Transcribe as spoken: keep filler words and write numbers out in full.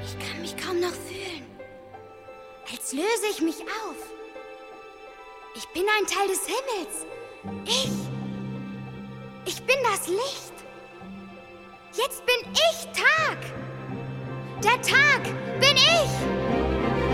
Ich kann mich kaum noch fühlen. Als löse ich mich auf. Ich bin ein Teil des Himmels. Ich. Ich bin das Licht. Jetzt bin ich Tag. Der Tag bin ich.